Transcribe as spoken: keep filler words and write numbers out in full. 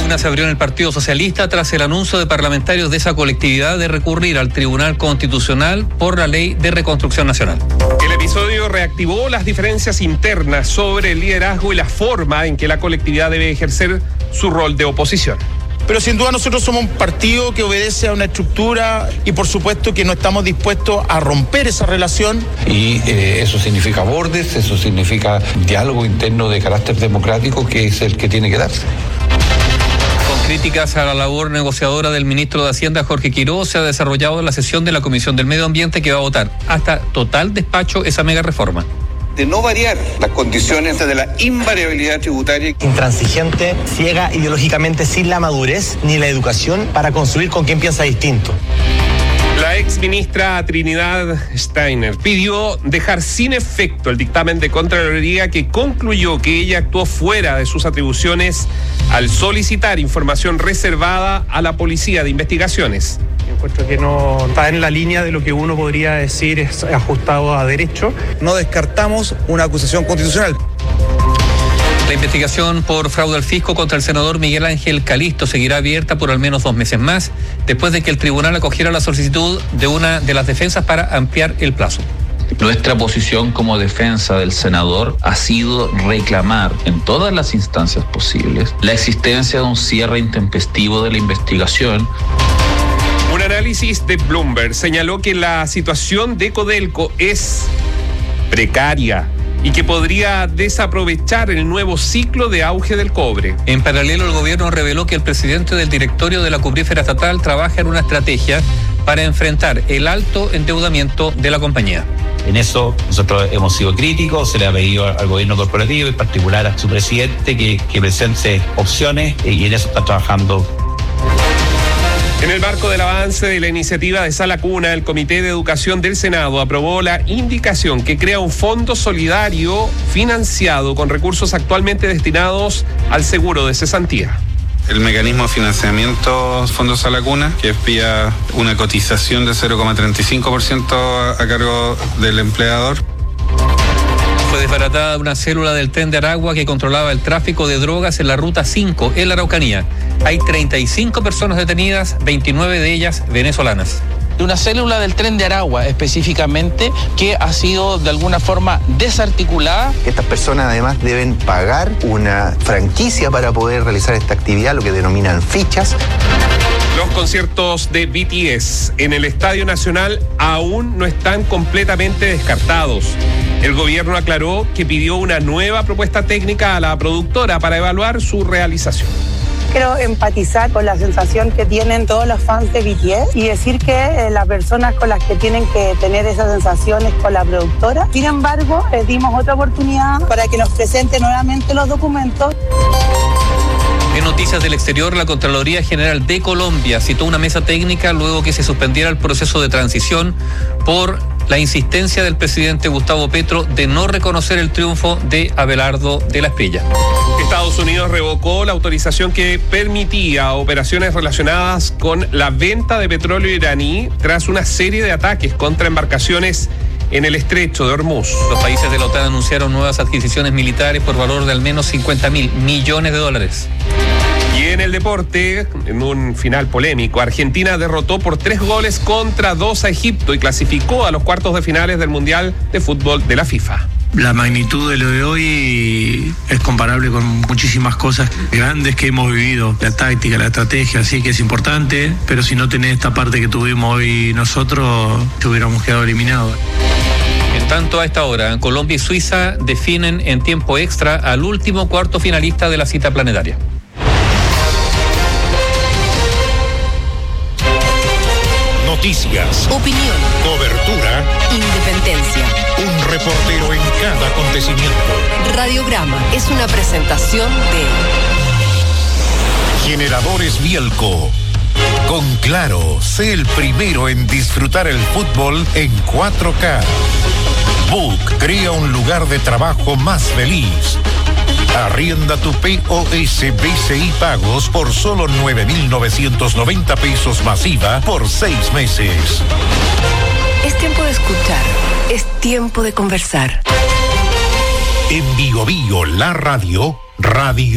pugna se abrió en el Partido Socialista tras el anuncio de parlamentarios de esa colectividad de recurrir al Tribunal Constitucional por la Ley de Reconstrucción Nacional. El episodio reactivó las diferencias internas sobre el liderazgo y la forma en que la colectividad debe ejercer su rol de oposición. Pero sin duda nosotros somos un partido que obedece a una estructura y por supuesto que no estamos dispuestos a romper esa relación. Y eh, eso significa bordes, eso significa diálogo interno de carácter democrático que es el que tiene que darse. Con críticas a la labor negociadora del ministro de Hacienda, Jorge Quiroz, se ha desarrollado la sesión de la Comisión del Medio Ambiente que va a votar hasta total despacho esa mega reforma. De no variar las condiciones de la invariabilidad tributaria. Intransigente, ciega ideológicamente, sin la madurez ni la educación para construir con quien piensa distinto. La exministra Trinidad Steiner pidió dejar sin efecto el dictamen de Contraloría que concluyó que ella actuó fuera de sus atribuciones al solicitar información reservada a la Policía de Investigaciones. Encuentro que no está en la línea de lo que uno podría decir es ajustado a derecho. No descartamos una acusación constitucional. La investigación por fraude al fisco contra el senador Miguel Ángel Calisto seguirá abierta por al menos dos meses más, después de que el tribunal acogiera la solicitud de una de las defensas para ampliar el plazo. Nuestra posición como defensa del senador ha sido reclamar en todas las instancias posibles la existencia de un cierre intempestivo de la investigación. Un análisis de Bloomberg señaló que la situación de Codelco es precaria y que podría desaprovechar el nuevo ciclo de auge del cobre. En paralelo, el gobierno reveló que el presidente del directorio de la Cuprífera Estatal trabaja en una estrategia para enfrentar el alto endeudamiento de la compañía. En eso nosotros hemos sido críticos, se le ha pedido al gobierno corporativo, en particular a su presidente, que, que presente opciones y en eso está trabajando. En el marco del avance de la iniciativa de Sala Cuna, el Comité de Educación del Senado aprobó la indicación que crea un fondo solidario financiado con recursos actualmente destinados al seguro de cesantía. El mecanismo de financiamiento Fondo Sala Cuna, que es vía una cotización de cero coma treinta y cinco por ciento a cargo del empleador. Fue desbaratada una célula del Tren de Aragua que controlaba el tráfico de drogas en la Ruta cinco, en la Araucanía. Hay treinta y cinco personas detenidas, veintinueve de ellas venezolanas. Una célula del Tren de Aragua específicamente que ha sido de alguna forma desarticulada. Estas personas además deben pagar una franquicia para poder realizar esta actividad, lo que denominan fichas. Los conciertos de B T S en el Estadio Nacional aún no están completamente descartados. El gobierno aclaró que pidió una nueva propuesta técnica a la productora para evaluar su realización. Quiero empatizar con la sensación que tienen todos los fans de B T S y decir que eh, las personas con las que tienen que tener esas sensaciones con la productora. Sin embargo, les dimos otra oportunidad para que nos presente nuevamente los documentos. En noticias del exterior, la Contraloría General de Colombia citó una mesa técnica luego que se suspendiera el proceso de transición por la insistencia del presidente Gustavo Petro de no reconocer el triunfo de Abelardo de la Espriella. Estados Unidos revocó la autorización que permitía operaciones relacionadas con la venta de petróleo iraní tras una serie de ataques contra embarcaciones en el estrecho de Hormuz. Los países de la OTAN anunciaron nuevas adquisiciones militares por valor de al menos cincuenta mil millones de dólares. Y en el deporte, en un final polémico, Argentina derrotó por tres goles contra dos a Egipto y clasificó a los cuartos de finales del Mundial de Fútbol de la FIFA. La magnitud de lo de hoy es comparable con muchísimas cosas grandes que hemos vivido. La táctica, la estrategia, sí que es importante, pero si no tenés esta parte que tuvimos hoy nosotros, te hubiéramos quedado eliminados. En tanto, a esta hora, Colombia y Suiza definen en tiempo extra al último cuarto finalista de la cita planetaria. Noticias, opinión, cobertura, independencia. Un reportero en cada acontecimiento. Radiograma es una presentación de Generadores Bielco. Con Claro, sé el primero en disfrutar el fútbol en cuatro K. Book crea un lugar de trabajo más feliz. Arrienda tu P O S B C I Pagos por solo nueve mil novecientos noventa pesos masiva por seis meses. Es tiempo de escuchar, es tiempo de conversar. En Bio Bio, la radio, radio.